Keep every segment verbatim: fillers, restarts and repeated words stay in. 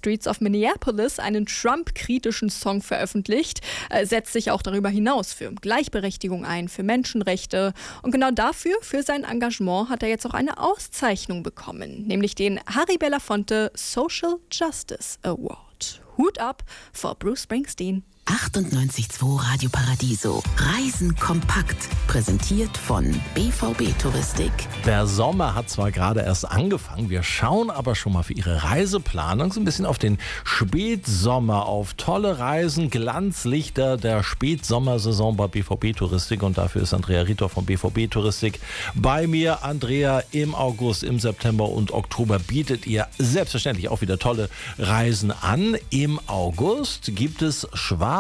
Streets of Minneapolis einen Trump-kritischen Song veröffentlicht, äh, setzt sich auch darüber hinaus für Gleichberechtigung ein, für Menschenrechte. Und genau dafür, für sein Engagement, hat er jetzt auch eine Auszeichnung bekommen, nämlich den Harry Belafonte Social Justice Award. Hut ab vor Bruce Springsteen. achtundneunzig Komma zwei Radio Paradiso. Reisen kompakt. Präsentiert von B V B Touristik. Der Sommer hat zwar gerade erst angefangen, wir schauen aber schon mal für Ihre Reiseplanung so ein bisschen auf den Spätsommer, auf tolle Reisen, Glanzlichter der Spätsommersaison bei B V B Touristik. Und dafür ist Andrea Rietor von B V B Touristik bei mir. Andrea, im August, im September und Oktober bietet ihr selbstverständlich auch wieder tolle Reisen an. Im August gibt es Schwabens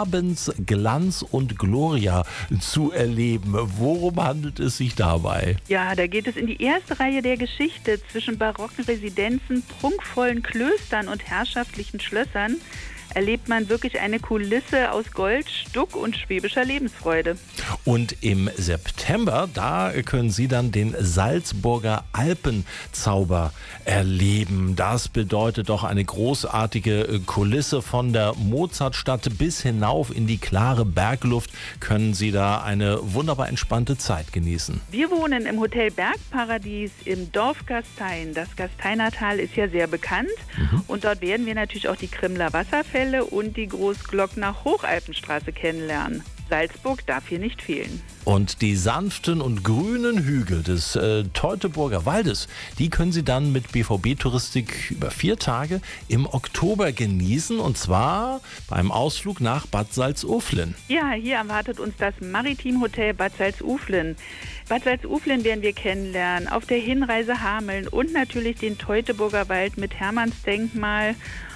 Glanz und Gloria zu erleben. Worum handelt es sich dabei? Ja, da geht es in die erste Reihe der Geschichte zwischen barocken Residenzen, prunkvollen Klöstern und herrschaftlichen Schlössern. Erlebt man wirklich eine Kulisse aus Gold, Stuck und schwäbischer Lebensfreude. Und im September, da können Sie dann den Salzburger Alpenzauber erleben. Das bedeutet doch eine großartige Kulisse von der Mozartstadt bis hinauf in die klare Bergluft. Können Sie da eine wunderbar entspannte Zeit genießen. Wir wohnen im Hotel Bergparadies im Dorf Gastein. Das Gasteinertal ist ja sehr bekannt. Mhm. Und dort werden wir natürlich auch die Krimler Wasserfälle und die Großglockner Hochalpenstraße kennenlernen. Salzburg darf hier nicht fehlen. Und die sanften und grünen Hügel des äh, Teutoburger Waldes, die können Sie dann mit B V B Touristik über vier Tage im Oktober genießen. Und zwar beim Ausflug nach Bad Salzuflen. Ja, hier erwartet uns das Maritimhotel Bad Salzuflen. Bad Salzuflen werden wir kennenlernen, auf der Hinreise Hameln und natürlich den Teutoburger Wald mit Hermannsdenkmal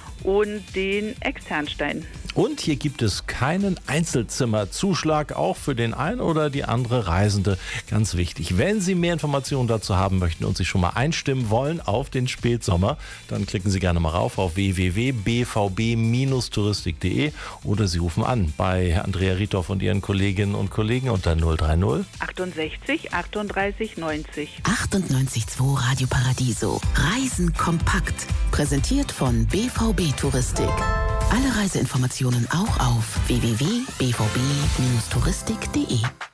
und den Externstein. Und hier gibt es keinen Einzelzimmerzuschlag, auch für den einen oder die andere Reisende. Ganz wichtig. Wenn Sie mehr Informationen dazu haben möchten und sich schon mal einstimmen wollen auf den Spätsommer, dann klicken Sie gerne mal rauf auf w w w punkt b v b touristik punkt d e oder Sie rufen an bei Andrea Rietor und Ihren Kolleginnen und Kollegen unter null drei null achtundsechzig achtunddreißig neunzig. achtundneunzig Komma zwei Radio Paradiso. Reisen kompakt. Präsentiert von B V B Touristik. Alle Reiseinformationen auch auf w w w punkt b v b touristik punkt d e.